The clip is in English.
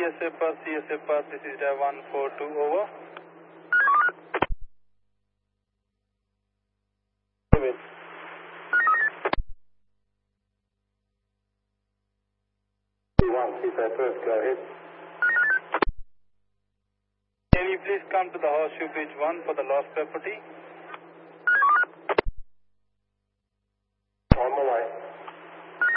CSA Pass, this is 142, over. First, go ahead. Can you please come to the Horseshoe Bridge 1 for the lost property?